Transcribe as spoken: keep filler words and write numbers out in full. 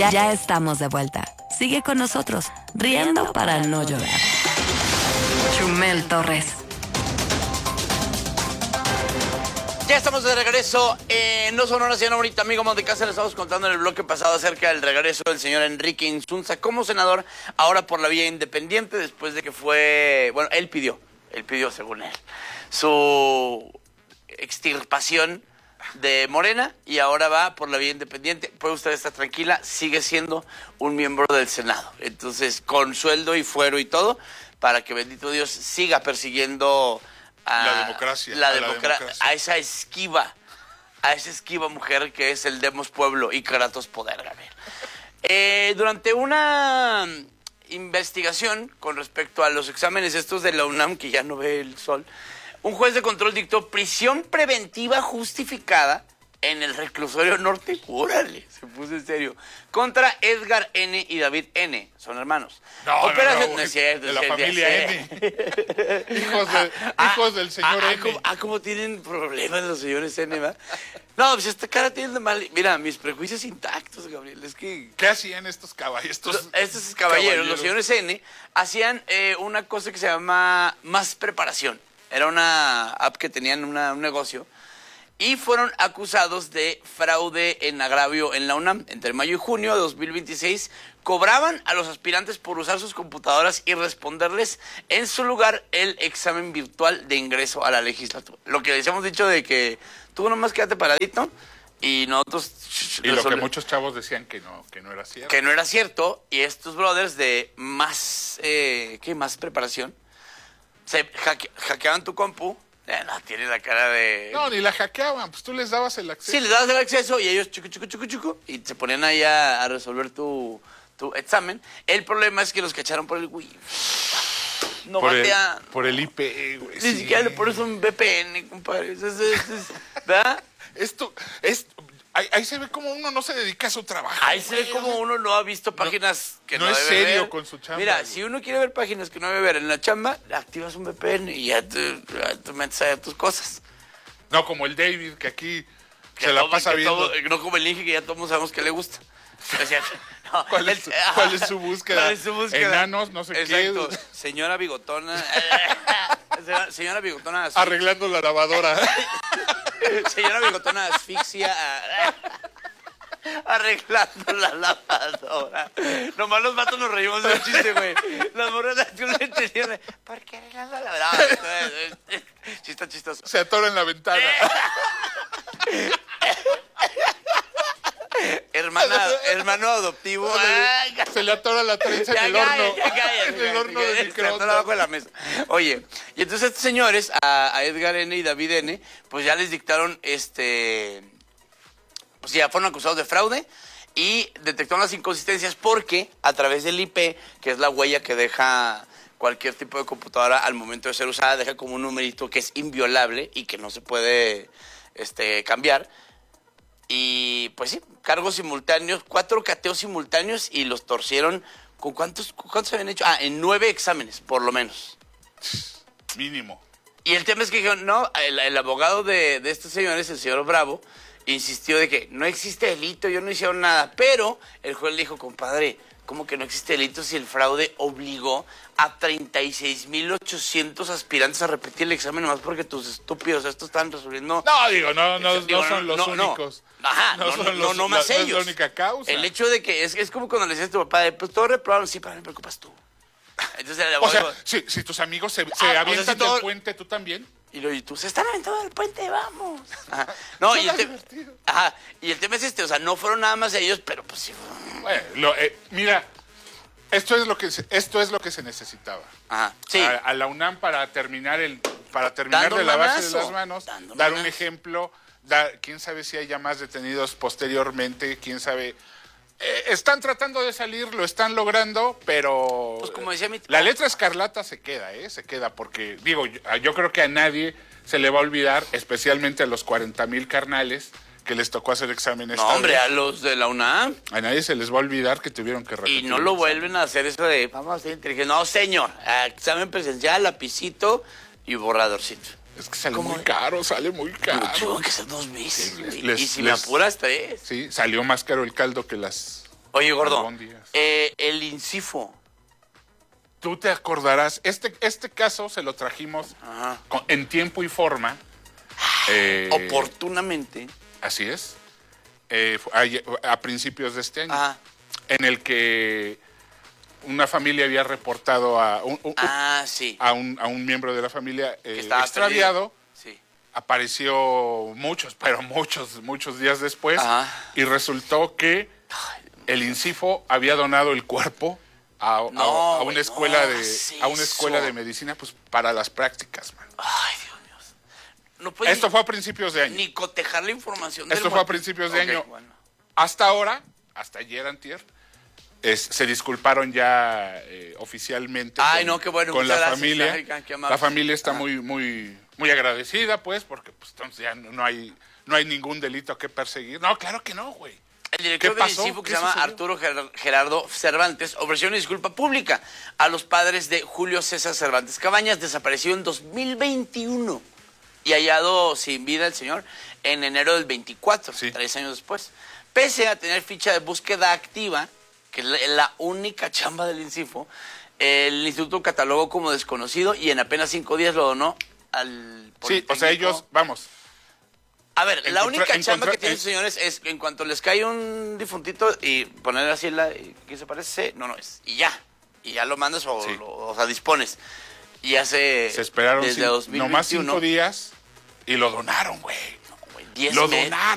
Ya, ya estamos de vuelta. Sigue con nosotros, riendo para no llorar. Chumel Torres. Ya estamos de regreso en No Sonora, señora bonita amigo Montecasa. Le estamos contando en el bloque pasado acerca del regreso del señor Enrique Insunza como senador, ahora por la vía independiente, después de que fue, bueno, él pidió, él pidió según él, su extirpación de Morena y ahora va por la vía independiente. Puede usted estar tranquila, sigue siendo un miembro del Senado. Entonces, con sueldo y fuero y todo, para que bendito Dios siga persiguiendo a la democracia, la a, democ- la democracia. a esa esquiva, a esa esquiva mujer que es el Demos Pueblo y Kratos Poder, Gabriel. Eh, durante una investigación con respecto a los exámenes estos de la UNAM, que ya no ve el sol, un juez de control dictó prisión preventiva justificada en el reclusorio norte, órale, se puso en serio, contra Edgar N. y David N., son hermanos. No, Operación, no, no, no es cierto, de es la cierto, familia ya sé. N. hijos, de, Ah, hijos del señor ah, N. ¿cómo, ah, ¿cómo tienen problemas los señores N, va? No, pues esta cara tiene de mal... Mira, mis prejuicios intactos, Gabriel, es que... ¿Qué hacían estos caballos? Estos, Estos caballeros, caballeros, los señores N, hacían eh, una cosa que se llama Más Preparación. Era una app que tenían una, un negocio y fueron acusados de fraude en agravio en la UNAM. Entre mayo y junio de dos mil veintiséis cobraban a los aspirantes por usar sus computadoras y responderles en su lugar el examen virtual de ingreso a la legislatura. Lo que les hemos dicho de que tú nomás quédate paradito y nosotros... Y lo que muchos chavos decían que no, que no era cierto. Que no era cierto, y estos brothers de más, eh, ¿qué? Más preparación, se hacke- hackeaban tu compu. Eh, no, tiene la cara de... No, ni la hackeaban, pues tú les dabas el acceso. Sí, les dabas el acceso y ellos chucu, chucu, chucu, chucu, y se ponían ahí a, a resolver tu, tu examen. El problema es que los cacharon por el wifi. No por, el, batean. por el I P, güey. Ni sí. siquiera le pones un V P N, compadre. Es, es, es, es, ¿verdad? Esto, es, ahí, ahí se ve como uno no se dedica a su trabajo. Ahí se ve güey. como uno no ha visto páginas que no, no es debe serio ver. con su chamba, Mira, güey. si uno quiere ver páginas que no debe ver en la chamba, activas un V P N y ya te, ya te metes a tus cosas. No, como el David, que aquí Que se la todo- pasa que viendo. todo- no como el Inge, que ya todos sabemos que le gusta. O sea, no, ¿Cuál es, el- cuál es su búsqueda? ¿Cuál es su búsqueda? Enanos, no sé Exacto. qué. Señora bigotona. señora, señora bigotona. asfixia. Arreglando la lavadora. Señora bigotona asfixia. Arreglando la lavadora. Nomás los vatos nos reímos del chiste, güey. Las morras tú no entendían. ¿Por qué arreglando la lavadora? Sí, está chistoso. Se atora en la ventana. Hermana, hermano adoptivo. Ay, Se le atora la trenza en ya el cállate, horno. ya cállate, En el horno cállate, de está microondas. abajo de la mesa. Oye, y entonces estos señores, a, a Edgar N. y David N., pues ya les dictaron, este, pues ya fueron acusados de fraude y detectaron las inconsistencias porque a través del I P, que es la huella que deja cualquier tipo de computadora al momento de ser usada, deja como un numerito que es inviolable y que no se puede este, cambiar. Y pues sí, cargos simultáneos, cuatro cateos simultáneos y los torcieron. ¿Con cuántos, con cuántos habían hecho? Ah, en nueve exámenes, por lo menos. Mínimo. Y el tema es que dijeron, no, el, el abogado de, de estos señores, el señor Bravo, insistió de que no existe delito, yo no hicieron nada. Pero el juez le dijo, compadre, ¿cómo que no existe delito si el fraude obligó a treinta y seis mil ochocientos aspirantes a repetir el examen nomás porque tus estúpidos estos están resolviendo? No, digo, no, no, Digo, no son los no, no. únicos. Ajá, no, no, son no, los- no más la- no ellos. es la única causa. El hecho de que es, es como cuando le decías a tu papá, de, pues todos reprobaron, sí, pero no me preocupas tú. Entonces el O sea, abogado, si, si tus amigos se, se Ah, o sea, avientan si todo- del puente, ¿tú también? y, lo, y tú, se están aventando del puente, vamos. Ajá. No, y el, Suena te- divertido. ajá, y el tema es este, o sea, no fueron nada más ellos, pero pues sí. Bueno, lo- eh, mira, esto es lo que se, esto es lo que se necesitaba. Ajá, sí. A, a la UNAM para terminar el para terminar Dando de un lavarse manazo, las manos, dando un dar un manazo. ejemplo, dar, quién sabe si haya más detenidos posteriormente, quién sabe. Eh, están tratando de salir, lo están logrando, pero Pues como decía mi- la letra escarlata se queda, ¿eh? Se queda porque, digo, yo, yo creo que a nadie se le va a olvidar, especialmente a los cuarenta mil carnales que les tocó hacer exámenes. No, hombre, a los de la UNAM. A nadie se les va a olvidar que tuvieron que repetir. Y no el lo examen. vuelven a hacer eso de, vamos a ser inteligentes. No, señor, examen presencial, lapicito y borradorcito. Es que sale ¿Cómo? muy caro, sale muy caro. Tuvo que ser dos veces, güey. les- Y si les- me apuras, tres. Sí, salió más caro el caldo que las Oye, gordo, Albón Díaz. eh, el Incifo. Tú te acordarás, este, este caso se lo trajimos Ajá. con- en tiempo y forma. eh, Oportunamente. Así es. eh, fu- a, a principios de este año. Ajá. En el que una familia había reportado a un, un- Ah, sí. a un, a un miembro de la familia eh, Que estaba extraviado. perdido. Sí. Apareció muchos, pero muchos, muchos días después. Ajá. Y resultó que el Incifo había donado el cuerpo a, a- No, a güey, una escuela no de hagas a una escuela eso. de medicina, pues para las prácticas, man. Ay, Dios mío. No puedes Esto ni, fue a principios de año. ni cotejar la información del Esto fue a muerto. principios de Ok, año. bueno. Hasta ahora, hasta ayer antier, es- se disculparon ya eh, oficialmente Ay, con, no, qué bueno, con la muchas gracias, familia. Erika, qué amable. La familia está Ah. muy, muy, muy agradecida, pues, porque pues, entonces ya no no hay, no hay ningún delito que perseguir. No, claro que no, güey. El director ¿Qué del pasó? Incifo, que ¿Qué se llama sucedió? Arturo Ger- Gerardo Cervantes, ofreció una disculpa pública a los padres de Julio César Cervantes Cabañas, desapareció en dos mil veintiuno y hallado sin vida el señor en enero del veinticuatro, Sí. tres años después. Pese a tener ficha de búsqueda activa, que es la, la única chamba del Incifo, el instituto catalogó como desconocido y en apenas cinco días lo donó al Sí, o sea, Politécnico. ellos, vamos, A ver, la Encontra- única chamba encontra- que tienen eh. los señores es que en cuanto les cae un difuntito y poner así la... ¿Qué se parece? No, no es. Y ya. Y ya lo mandas o, Sí. lo, o sea, dispones. Y hace... se esperaron desde cin- dos mil veintiuno. nomás cinco días y lo donaron, güey. No, güey, diez Lo meses. donaron.